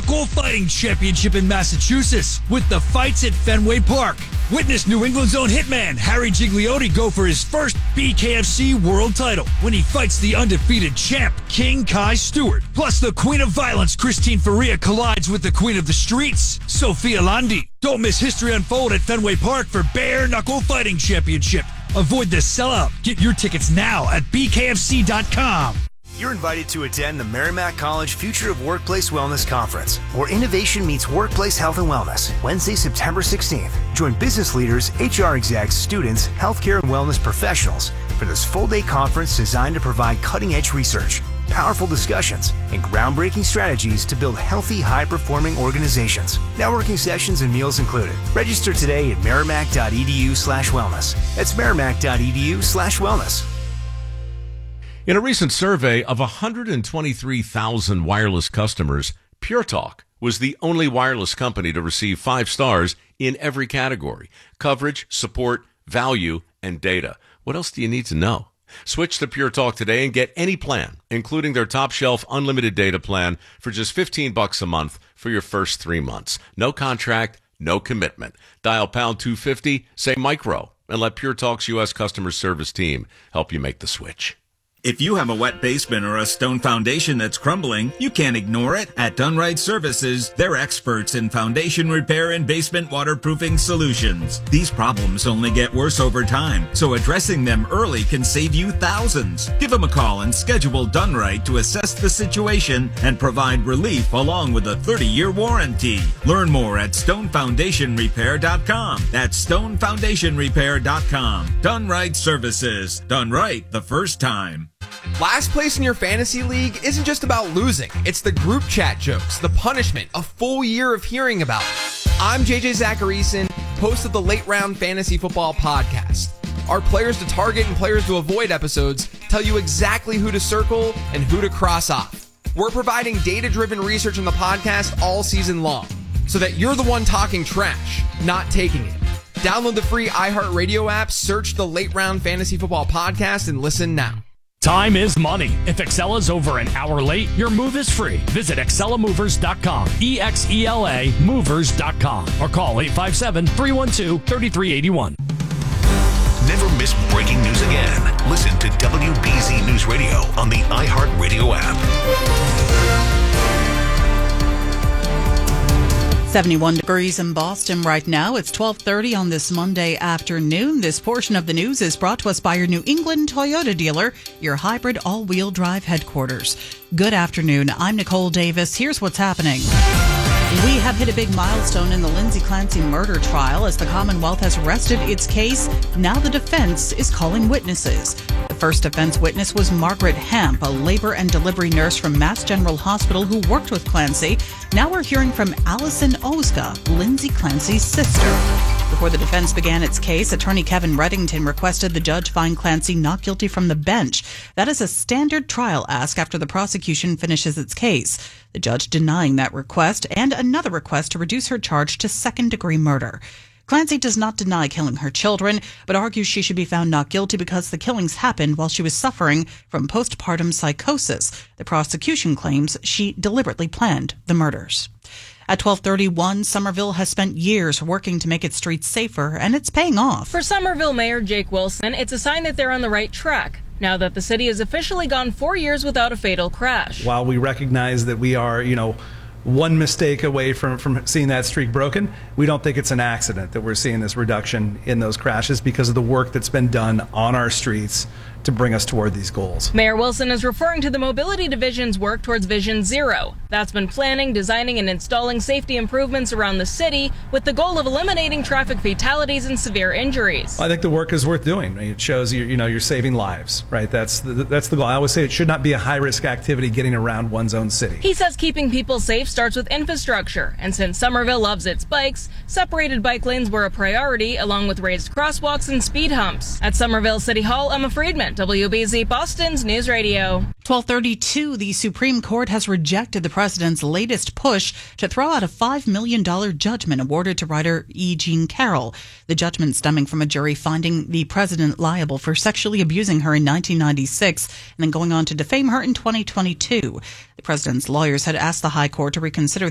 Knuckle Fighting Championship in Massachusetts with the fights at Fenway Park. Witness New England's own hitman Harry Gigliotti go for his first BKFC world title when he fights the undefeated champ King Kai Stewart. Plus, the Queen of Violence Christine Faria collides with the Queen of the Streets Sophia Landi. Don't miss history unfold at Fenway Park for Bare Knuckle Fighting Championship. Avoid the sellout. Get your tickets now at bkfc.com. You're invited to attend the Merrimack College Future of Workplace Wellness Conference, where innovation meets workplace health and wellness. Wednesday, September 16th. Join business leaders, HR execs, students, healthcare and wellness professionals for this full-day conference designed to provide cutting-edge research, powerful discussions, and groundbreaking strategies to build healthy, high-performing organizations. Networking sessions and meals included. Register today at merrimack.edu/wellness. That's merrimack.edu/wellness. In a recent survey of 123,000 wireless customers, Pure Talk was the only wireless company to receive 5 stars in every category: coverage, support, value, and data. What else do you need to know? Switch to Pure Talk today and get any plan, including their top shelf unlimited data plan for just $15 a month for your first 3 months. No contract, no commitment. Dial pound 250, say micro, and let Pure Talk's U.S. customer service team help you make the switch. If you have a wet basement or a stone foundation that's crumbling, you can't ignore it. At Dunright Services, they're experts in foundation repair and basement waterproofing solutions. These problems only get worse over time, so addressing them early can save you thousands. Give them a call and schedule Dunright to assess the situation and provide relief along with a 30-year warranty. Learn more at stonefoundationrepair.com. That's stonefoundationrepair.com. Dunright Services. Done right the first time. Last place in your fantasy league isn't just about losing. It's the group chat jokes, the punishment, a full year of hearing about it. I'm JJ Zacharyson, host of the Late Round Fantasy Football Podcast. Our players to target and players to avoid episodes tell you exactly who to circle and who to cross off. We're providing data-driven research on the podcast all season long, so that you're the one talking trash, not taking it. Download the free iHeartRadio app, search the Late Round Fantasy Football Podcast, and listen now. Time is money. If Excella's over an hour late, your move is free. Visit ExcellaMovers.com, EXELA Movers.com, or call 857-312-3381. Never miss breaking news again. Listen to WBZ News Radio on the iHeartRadio app. 71 degrees in Boston right now. It's 12:30 on this Monday afternoon. This portion of the news is brought to us by your New England Toyota dealer, your hybrid all-wheel drive headquarters. Good afternoon. I'm Nicole Davis. Here's what's happening. We have hit a big milestone in the Lindsay Clancy murder trial as the Commonwealth has rested its case. Now the defense is calling witnesses. The first defense witness was Margaret Hamp, a labor and delivery nurse from Mass General Hospital who worked with Clancy. Now we're hearing from Allison Ozga, Lindsay Clancy's sister. Before the defense began its case, attorney Kevin Reddington requested the judge find Clancy not guilty from the bench. That is a standard trial ask after the prosecution finishes its case. The judge denying that request and another request to reduce her charge to second-degree murder. Clancy does not deny killing her children, but argues she should be found not guilty because the killings happened while she was suffering from postpartum psychosis. The prosecution claims she deliberately planned the murders. At 12:31, Somerville has spent years working to make its streets safer, and it's paying off. For Somerville Mayor Jake Wilson, it's a sign that they're on the right track, now that the city has officially gone 4 years without a fatal crash. While we recognize that we are, one mistake away from seeing that streak broken, we don't think it's an accident that we're seeing this reduction in those crashes because of the work that's been done on our streets to bring us toward these goals. Mayor Wilson is referring to the Mobility Division's work towards Vision Zero. That's been planning, designing, and installing safety improvements around the city with the goal of eliminating traffic fatalities and severe injuries. I think the work is worth doing. It shows you're saving lives, right? That's the goal. I always say it should not be a high-risk activity getting around one's own city. He says keeping people safe starts with infrastructure, and since Somerville loves its bikes, separated bike lanes were a priority, along with raised crosswalks and speed humps. At Somerville City Hall, Emma Friedman, WBZ Boston's News Radio. 12:32, the Supreme Court has rejected the president's latest push to throw out a $5 million judgment awarded to writer E. Jean Carroll. The judgment stemming from a jury finding the president liable for sexually abusing her in 1996 and then going on to defame her in 2022. The president's lawyers had asked the High Court to reconsider